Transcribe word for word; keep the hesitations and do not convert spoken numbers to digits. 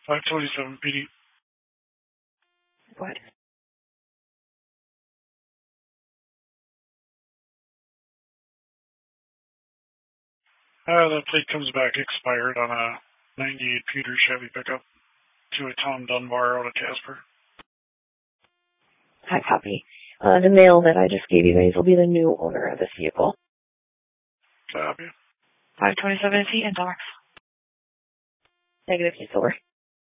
five twenty-seven P D. What? Uh, that plate comes back expired on a ninety-eight Peter Chevy pickup to a Tom Dunbar out of Casper. Hi, copy. Uh, the mail that I just gave you guys will be the new owner of this vehicle. Copy. five twenty-seven T and docs. Negative, over.